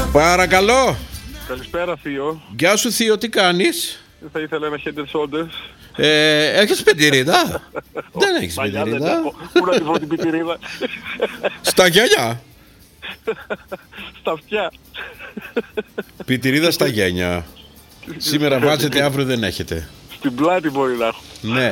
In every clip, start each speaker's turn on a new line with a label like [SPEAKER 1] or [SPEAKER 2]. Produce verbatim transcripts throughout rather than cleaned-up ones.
[SPEAKER 1] Παρακαλώ.
[SPEAKER 2] Καλησπέρα, Θείο.
[SPEAKER 1] Γεια σου, Θείο, τι κάνεις?
[SPEAKER 2] Θα ήθελα ένα head and shoulders.
[SPEAKER 1] Ε, έχεις πιτηρίδα? Δεν έχεις πιτηρίδα.
[SPEAKER 2] Πού να τη βρω την πιτηρίδα?
[SPEAKER 1] Στα γένια.
[SPEAKER 2] Στα αυτιά.
[SPEAKER 1] Πιτηρίδα στα γένια. Σήμερα βάζετε, αύριο δεν έχετε.
[SPEAKER 2] Στην πλάτη μπορεί να έχω.
[SPEAKER 1] Ναι.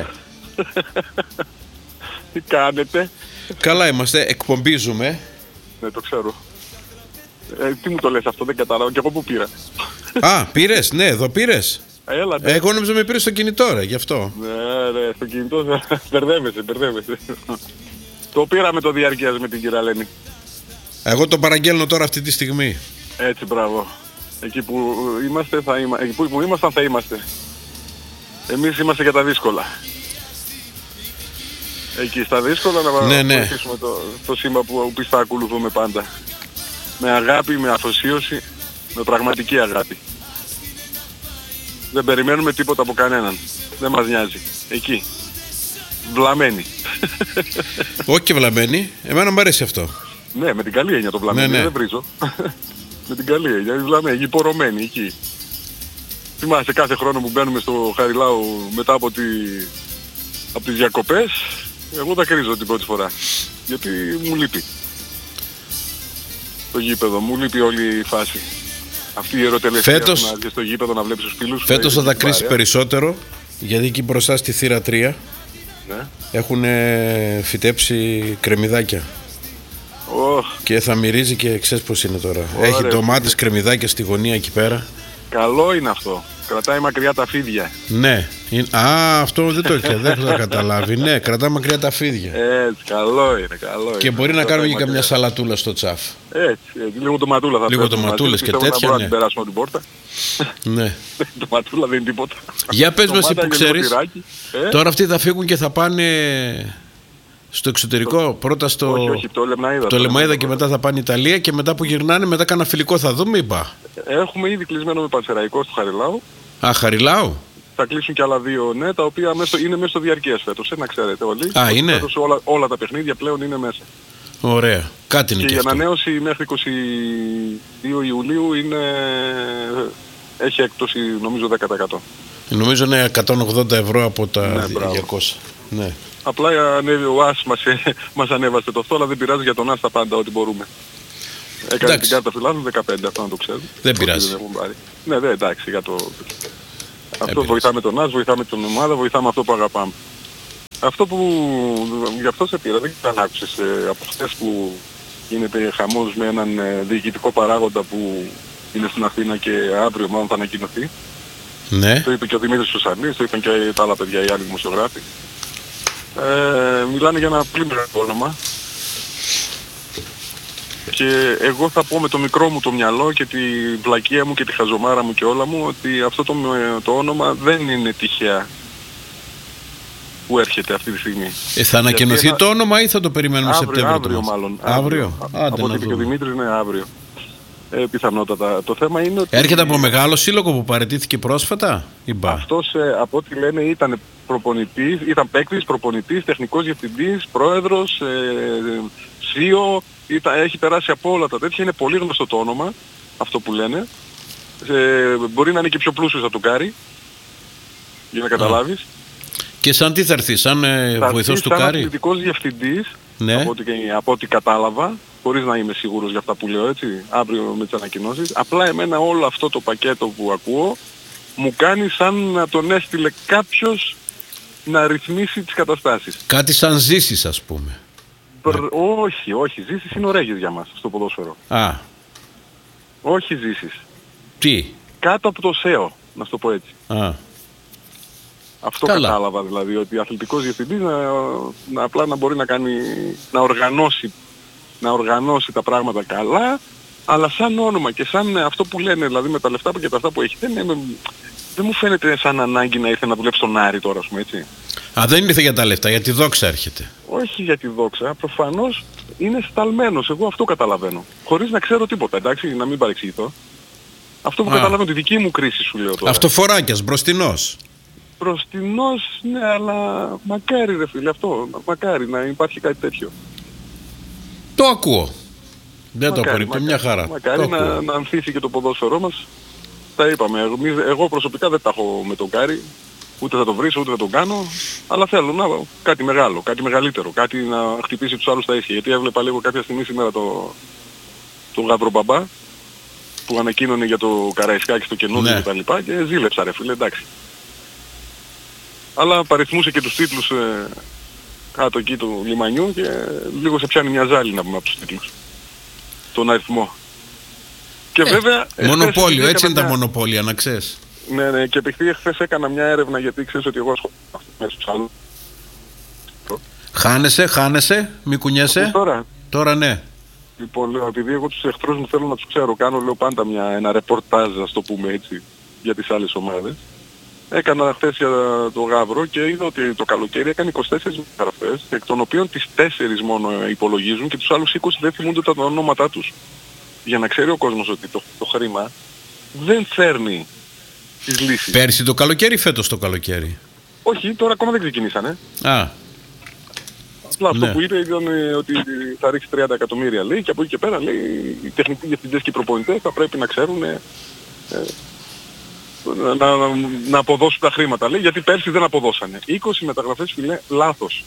[SPEAKER 2] Τι κάνετε?
[SPEAKER 1] Καλά είμαστε, εκπομπίζουμε.
[SPEAKER 2] Ναι, το ξέρω. Ε, τι μου το λες αυτό, δεν κατάλαβα. Και εγώ που πήρα.
[SPEAKER 1] Α, πήρες, ναι, εδώ πήρες.
[SPEAKER 2] Έλα, ναι.
[SPEAKER 1] Εγώ νόμιζα με πήρες στο κινητό, ρε, γι' αυτό.
[SPEAKER 2] Ναι, ναι, στο κινητό μπερδεύεσαι, μπερδεύεσαι. Το πήραμε το διαρκείας με την κυρία Λένη.
[SPEAKER 1] Εγώ το παραγγέλνω τώρα αυτή τη στιγμή.
[SPEAKER 2] Έτσι, μπράβο. Εκεί που είμαστε, θα είμα... Εκεί που ήμασταν θα είμαστε. Εμείς είμαστε για τα δύσκολα. Εκεί στα δύσκολα να
[SPEAKER 1] ναι, ναι.
[SPEAKER 2] βοηθήσουμε το, το σήμα που πιστά ακολουθούμε πάντα. Με αγάπη, με αφοσίωση, με πραγματική αγάπη. Δεν περιμένουμε τίποτα από κανέναν. Δεν μας νοιάζει. Εκεί. Βλαμμένοι.
[SPEAKER 1] Όχι και βλαμμένοι. Εμένα μου αρέσει αυτό.
[SPEAKER 2] Ναι, με την καλή έννοια το βλαμμένοι. Ναι, ναι. Δεν βρίζω. Με την καλή έννοια. Βλαμμένοι, υπορωμένοι εκεί. Θυμάσαι κάθε χρόνο που μπαίνουμε στο Χαριλάου μετά από, τη... από τις διακοπές. Εγώ τα κρίζω την πρώτη φορά. Γιατί μου λείπει. Το γήπεδο, μου λείπει όλη η φάση. Αυτή η ερωτελεστία
[SPEAKER 1] φέτος,
[SPEAKER 2] να βγει στο γήπεδο να βλέπεις τους φίλους.
[SPEAKER 1] Φέτος θα τα κρίσει περισσότερο, γιατί εκεί μπροστά στη θύρα τρία
[SPEAKER 2] ναι.
[SPEAKER 1] έχουν φυτέψει κρεμμυδάκια.
[SPEAKER 2] Oh.
[SPEAKER 1] Και θα μυρίζει και ξέρεις πως είναι τώρα. Ωραία, έχει ντομάτες, κρεμμυδάκια στη γωνία εκεί πέρα.
[SPEAKER 2] Καλό είναι αυτό. Κρατάει μακριά τα φίδια.
[SPEAKER 1] Ναι. Α, αυτό δεν το είχε, δεν έχω καταλάβει. Ναι, κρατάει μακριά τα φίδια.
[SPEAKER 2] Έτσι, καλό είναι, καλό είναι.
[SPEAKER 1] Και μπορεί να κάνουμε και καμιά σαλατούλα στο τσάφ.
[SPEAKER 2] Έτσι, έτσι. Λίγο τοματούλα θα
[SPEAKER 1] Λίγο τοματούλες και τέτοια,
[SPEAKER 2] ναι. Να
[SPEAKER 1] την
[SPEAKER 2] περάσουμε την πόρτα.
[SPEAKER 1] Ναι.
[SPEAKER 2] Τοματούλα δεν είναι τίποτα.
[SPEAKER 1] Για πες μας που ξέρεις. Ε? Τώρα αυτοί θα φύγουν και θα πάνε στο εξωτερικό. Το... Πρώτα στο
[SPEAKER 2] όχι, όχι, το Λεμναΐδα.
[SPEAKER 1] Το Λεμναΐδα και μετά θα πάνε Ιταλία και μετά που γυρνάνε μετά κάνα φιλικό θα δούμε, είπα.
[SPEAKER 2] Έχουμε ήδη κλεισμένο με Πανσεραϊκό στο Χαριλάου.
[SPEAKER 1] Α, Χαριλάου.
[SPEAKER 2] Θα κλείσουν και άλλα δύο, ναι, τα οποία μέσω, είναι μέσα στο διαρκείας φέτος, ε, να ξέρετε όλοι.
[SPEAKER 1] Α, είναι.
[SPEAKER 2] Φέτος όλα, όλα τα παιχνίδια πλέον είναι μέσα.
[SPEAKER 1] Ωραία. Κάτι είναι και,
[SPEAKER 2] και
[SPEAKER 1] αυτό.
[SPEAKER 2] Η ανανέωση μέχρι είκοσι δύο Ιουλίου είναι... έχει έκπτωση νομίζω δέκα τοις εκατό.
[SPEAKER 1] Νομίζω είναι εκατόν ογδόντα ευρώ από τα
[SPEAKER 2] ναι,
[SPEAKER 1] διακόσια. Ναι.
[SPEAKER 2] Απλά ανέβη ο Άς μας, μας ανέβασε το αυτό, αλλά δεν πειράζει, για τον Άς τα πάντα ό,τι μπορούμε. Έκανε εντάξει. Την κάρτα φιλάθλου δεκαπέντε, αυτό να το ξέρετε.
[SPEAKER 1] Δεν πειράζει.
[SPEAKER 2] Δεν ναι, δεν εντάξει για το... Αυτό βοηθάμε τον Άς, βοηθάμε την ομάδα, βοηθάμε αυτό που αγαπάμε. Αυτό που... γι' αυτό σε πήρα, δεν ξέρω αν άκουσες ε, από χθες που γίνεται χαμός με έναν ε, διοικητικό παράγοντα που είναι στην Αθήνα και αύριο μάλλον θα ανακοινωθεί.
[SPEAKER 1] Ναι.
[SPEAKER 2] Το είπε και ο Δημήτρης Σουσανής, το είπαν και τα άλλα παιδιά, οι άλλοι δημοσιογράφοι. Ε, μιλάνε για ένα πλήμμυρο όνομα. Και εγώ θα πω με το μικρό μου το μυαλό και τη βλακεία μου και τη χαζομάρα μου και όλα μου ότι αυτό το, το όνομα δεν είναι τυχαία που έρχεται αυτή τη στιγμή.
[SPEAKER 1] Ε, θα ανακοινωθεί ένα... το όνομα ή θα το περιμένουμε
[SPEAKER 2] αύριο,
[SPEAKER 1] Σεπτέμβριο?
[SPEAKER 2] Αύριο μάλλον.
[SPEAKER 1] Αύριο.
[SPEAKER 2] αύριο. Από ό,τι είπε και ο Δημήτρης είναι αύριο. Ε, πιθανότατα. Το θέμα είναι ότι...
[SPEAKER 1] Έρχεται από μεγάλο σύλλογο που παραιτήθηκε πρόσφατα ή μπα?
[SPEAKER 2] Αυτός ε, από ό,τι λένε ήταν προπονητής, ήταν παίκτης, προπονητής, τεχνικός διευθυντής, πρόεδρος, ε, σι ι ο, ήταν, έχει περάσει από όλα τα τέτοια, είναι πολύ γνωστό το όνομα, αυτό που λένε. Ε, μπορεί να είναι και πιο πλούσιος από τον Κάρη, για να καταλάβεις.
[SPEAKER 1] Και σαν τι θα έρθει, σαν ε, βοηθός του Κάρη?
[SPEAKER 2] Σαν αθλητικός διευθυντής,
[SPEAKER 1] ναι.
[SPEAKER 2] από, ό,τι, από ό,τι κατάλαβα, χωρίς να είμαι σίγουρος για αυτά που λέω, έτσι, αύριο με τις ανακοινώσεις. Απλά εμένα όλο αυτό το πακέτο που ακούω μου κάνει σαν να τον έστειλε κάποιος να ρυθμίσει τις καταστάσεις.
[SPEAKER 1] Κάτι σαν Ζήσης, ας πούμε.
[SPEAKER 2] Πρ... Ναι. Όχι, όχι. Ζήσης είναι ο Ρέγης για μας στο ποδόσφαιρο.
[SPEAKER 1] Α.
[SPEAKER 2] Όχι Ζήσης.
[SPEAKER 1] Τι?
[SPEAKER 2] Κάτω από το ΣΕΟ, να σου το πω έτσι.
[SPEAKER 1] Α.
[SPEAKER 2] Αυτό
[SPEAKER 1] καλά.
[SPEAKER 2] Κατάλαβα δηλαδή, ότι αθλητικός διευθυντής να, να, απλά να μπορεί να κάνει, να οργανώσει, να οργανώσει τα πράγματα καλά, αλλά σαν όνομα και σαν αυτό που λένε, δηλαδή με τα λεφτά και τα αυτά που έχει, δεν, είναι, δεν μου φαίνεται σαν ανάγκη να ήρθε να δουλέψει στον Άρη τώρα, ας πούμε, έτσι.
[SPEAKER 1] Α, δεν ήρθε για τα λεφτά, για τη δόξα έρχεται.
[SPEAKER 2] Όχι για τη δόξα, προφανώς είναι σταλμένος, εγώ αυτό καταλαβαίνω. Χωρίς να ξέρω τίποτα, εντάξει, να μην παρεξηγηθώ. Αυτό που Α. καταλαβαίνω, τη δική μου κρίση σου λέω τώρα.
[SPEAKER 1] Αυτοφοράκιας, μπροστινός.
[SPEAKER 2] Μπροστινός, ναι, αλλά μακάρι ρε φίλε αυτό, μακάρι να υπάρχει κάτι τέτοιο.
[SPEAKER 1] Το ακούω. Δεν το απορρίπτω, μια χαρά.
[SPEAKER 2] Μακάρι να, να ανθίσει και το ποδόσφαιρό μας. Τα είπαμε. Εγώ, εγώ προσωπικά δεν τα έχω με τον Κάρι. Ούτε θα το βρίσω, ούτε θα τον κάνω. Αλλά θέλω να κάτι μεγάλο, κάτι μεγαλύτερο. Κάτι να χτυπήσει τους άλλους τα ίσια. Γιατί έβλεπα λίγο κάποια στιγμή σήμερα το, το Γαβρομπαμπά που ανακοίνωνε για το Καραϊσκάκι στο καινούργιο ναι. και τα λοιπά και ζήλεψα ρε φίλε, εντάξει. Αλλά παριθμούσε και τους τίτλους ε, κάτω εκεί του λιμανιού και λίγο σε πιάνει μια ζάλη να πούμε από τους τίτλους. Τον αριθμό. Και ε, βέβαια...
[SPEAKER 1] Μονοπόλιο, έτσι είναι μια... τα μονοπόλια, να ξέρεις.
[SPEAKER 2] Ναι, ναι, και επειδή εχθές έκανα μια έρευνα γιατί ξέρεις ότι εγώ ασχολούμαι μέσα στους άλλους.
[SPEAKER 1] Χάνεσαι, χάνεσαι, μη κουνιέσαι.
[SPEAKER 2] Τώρα.
[SPEAKER 1] Τώρα ναι.
[SPEAKER 2] Λοιπόν, λέω, επειδή εγώ τους εχθρούς μου θέλω να τους ξέρω, κάνω λέω πάντα μια, ένα ρεπορτάζ, ας το πούμε έτσι, για τις άλλες ομάδες. Έκανα χθες για το Γαύρο και είδα ότι το καλοκαίρι έκανε είκοσι τέσσερις μεταγραφές, εκ των οποίων τις τέσσερις μόνο υπολογίζουν και τους άλλους είκοσι δεν θυμούνται τα ονόματά τους. Για να ξέρει ο κόσμος ότι το, το χρήμα δεν φέρνει τις λύσεις.
[SPEAKER 1] Πέρσι το καλοκαίρι ή φέτος το καλοκαίρι?
[SPEAKER 2] Όχι, τώρα ακόμα δεν ξεκινήσανε.
[SPEAKER 1] Α.
[SPEAKER 2] Απλά αυτό
[SPEAKER 1] ναι.
[SPEAKER 2] που είπε ήταν ότι θα ρίξει τριάντα εκατομμύρια λέει και από εκεί και πέρα λέει οι τεχνικοί διευθυντές και οι προπονητές θα πρέπει να ξέρουν ε, να, να, να αποδώσουν τα χρήματα λέει, γιατί πέρσι δεν αποδώσανε. είκοσι μεταγραφές φιλέ, λάθος.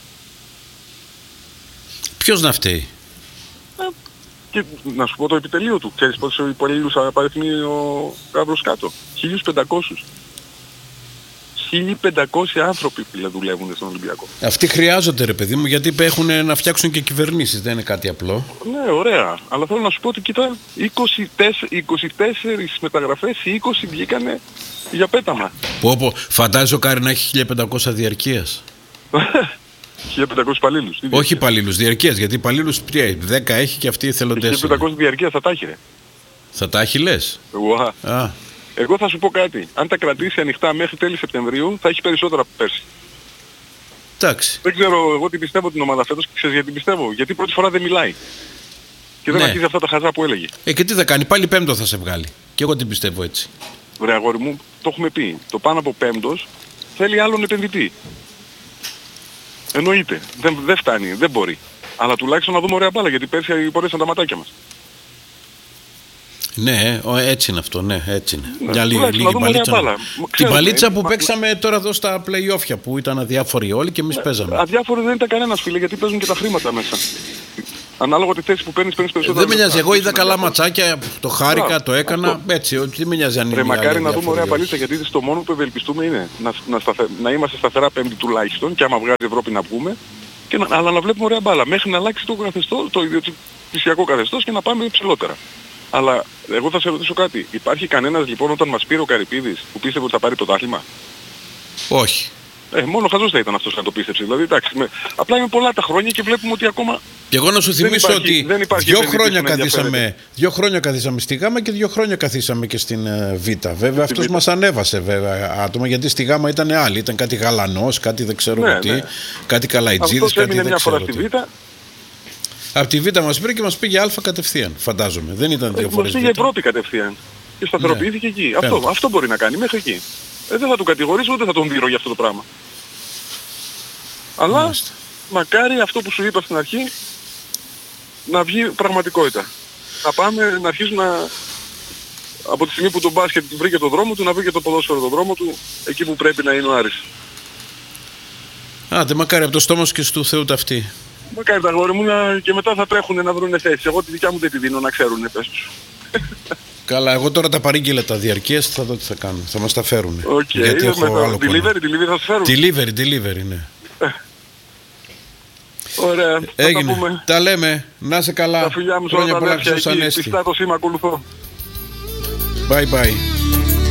[SPEAKER 1] Ποιος να φταίει?
[SPEAKER 2] Ε, και να σου πω το επιτελείο του. Ξέρεις πόσους υπαλλήλους απαριθμεί ο Γαύρος κάτω? χίλιους πεντακόσιους. χίλιοι πεντακόσιοι άνθρωποι φίλε δουλεύουν στον Ολυμπιακό.
[SPEAKER 1] Αυτοί χρειάζονται ρε παιδί μου γιατί έχουν να φτιάξουν και κυβερνήσεις, δεν είναι κάτι απλό.
[SPEAKER 2] Ναι, ωραία. Αλλά θέλω να σου πω ότι κοίτα, είκοσι τέσσερις, είκοσι τέσσερις μεταγραφές, οι είκοσι βγήκανε για πέταμα.
[SPEAKER 1] Πω πω, φαντάζεσαι ο Κάρι να έχει χίλια πεντακόσια διαρκείας.
[SPEAKER 2] χίλια πεντακόσιους υπαλλήλους.
[SPEAKER 1] Όχι υπαλλήλους, διαρκείας, γιατί υπαλλήλους δέκα έχει και αυτοί εθελοντές.
[SPEAKER 2] χίλια πεντακόσια διαρκείας θα τα έχει ρε.
[SPEAKER 1] Θα τα έχει λες?
[SPEAKER 2] Wow.
[SPEAKER 1] Α.
[SPEAKER 2] Εγώ θα σου πω κάτι. Αν τα κρατήσει ανοιχτά μέχρι τέλη Σεπτεμβρίου θα έχει περισσότερα από πέρσι.
[SPEAKER 1] Εντάξει.
[SPEAKER 2] Δεν ξέρω εγώ τι πιστεύω την ομάδα φέτος και ξέρεις γιατί πιστεύω. Γιατί πρώτη φορά δεν μιλάει. Και δεν ναι. αρχίζει αυτά τα χαζά που έλεγε.
[SPEAKER 1] Ε, και τι θα κάνει, πάλι πέμπτο θα σε βγάλει. Και εγώ την πιστεύω έτσι.
[SPEAKER 2] Βρε αγόρι μου, το έχουμε πει. Το πάνω από πέμπτος θέλει άλλον επενδυτή. Εννοείται. Δεν, δεν φτάνει, δεν μπορεί. Αλλά τουλάχιστον να δούμε ωραία μπάλα γιατί πέρσι μπορέσαν τα ματάκια μας.
[SPEAKER 1] Ναι, έτσι είναι αυτό, ναι, έτσι είναι.
[SPEAKER 2] Ναι,
[SPEAKER 1] μια λίγη, λίγη μπαλίτσα. Την μπαλίτσα που
[SPEAKER 2] μα...
[SPEAKER 1] παίξαμε τώρα εδώ στα play-offια που ήταν αδιάφοροι όλοι και εμείς ναι, παίζαμε.
[SPEAKER 2] Αδιάφοροι δεν ήταν κανένας φίλε γιατί παίζουν και τα χρήματα μέσα. Ανάλογα τη θέση που παίρνεις, παίρνεις περισσότερα.
[SPEAKER 1] Δεν με νοιάζει, εγώ είδα καλά ματσάκια, το χάρηκα, Ά, το έκανα, αυτό. Έτσι, ότι δεν με νοιάζει αν είναι.
[SPEAKER 2] Μακάρι να δούμε ωραία μπαλίτσα γιατί το μόνο που ευελπιστούμε είναι να, να, σταθε... να είμαστε σταθερά πέμπτη τουλάχιστον και άμα βγάζει η Ευρώπη να βγούμε, και να... αλλά να βλέπουμε ωραία μπάλα μέχρι να αλλάξει το καθεστώς, το ιδιωτικό καθεστώς και να πάμε ψηλότερα. Αλλά εγώ θα σε ρωτήσω κάτι. Υπάρχει κανένας λοιπόν όταν μας πήρε ο Καρυπίδης που πίστευε ότι θα πάρει το δάχλημα?
[SPEAKER 1] Όχι.
[SPEAKER 2] Ε, μόνο χαζός θα ήταν αυτός να το πίστεψε. Δηλαδή εντάξει, με... απλά είναι πολλά τα χρόνια και βλέπουμε ότι ακόμα...
[SPEAKER 1] Και εγώ να σου θυμίσω υπάρχει, ότι δύο χρόνια, καθίσαμε, δύο χρόνια καθίσαμε στη Γάμα και δύο χρόνια καθίσαμε και στην uh, Β. Βέβαια αυτός Β. μας ανέβασε βέβαια άτομα γιατί στη Γάμα ήταν άλλοι. Ήταν κάτι Γαλανός, κάτι δεν ξέρω ναι, τι, ναι. κάτι Καλαϊτζίδης, κάτι δεν
[SPEAKER 2] μια
[SPEAKER 1] ξέρω
[SPEAKER 2] φορά
[SPEAKER 1] τι.
[SPEAKER 2] Στη Β.
[SPEAKER 1] Από τη Β μας πήρε και μας πήγε Α κατευθείαν, φαντάζομαι. Δεν ήταν δύο φορές.
[SPEAKER 2] Μας πήγε πρώτη κατευθείαν και σταθεροποιήθηκε ναι. εκεί. Αυτό, αυτό μπορεί να κάνει μέχρι εκεί. Ε, δεν θα τον κατηγορήσω ούτε θα τον δίνω για αυτό το πράγμα. Αλλά Μάλιστα. μακάρι αυτό που σου είπα στην αρχή να βγει πραγματικότητα. Να πάμε να αρχίσουμε να... από τη στιγμή που το μπάσκετ βρήκε το δρόμο του, να βρει και το ποδόσφαιρο το δρόμο του εκεί που πρέπει να είναι ο Άρης.
[SPEAKER 1] Άντε μακάρι από το στόμα σου και του Θεού ταυτή.
[SPEAKER 2] Μακάρι τα αγόρι μου και μετά θα τρέχουν να βρουν θέση. Εγώ τη δικιά μου δεν τη δίνω να ξέρουν πες τους.
[SPEAKER 1] Καλά, εγώ τώρα τα παρήγγειλα τα διαρκείας, θα δω τι θα κάνουν. Θα μας τα φέρουν.
[SPEAKER 2] Okay, γιατί έχω άλλο delivery, delivery θα σου φέρουν.
[SPEAKER 1] Delivery, delivery, ναι.
[SPEAKER 2] Ωραία,
[SPEAKER 1] έγινε.
[SPEAKER 2] Θα τα πούμε.
[SPEAKER 1] Τα λέμε, να είσαι καλά.
[SPEAKER 2] Τα φιλιά μου σε όλα τα αδέρφια εκεί, πιστά το σήμα ακολουθώ.
[SPEAKER 1] Bye bye.